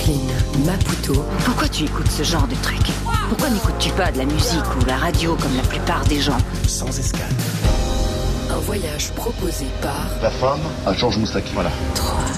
Roselyne Maputo. Pourquoi tu écoutes ce genre de truc? Pourquoi n'écoutes-tu pas de la musique ou la radio comme la plupart des gens? Sans escale. Un voyage proposé par La femme à Georges Moustaki. Voilà. 3,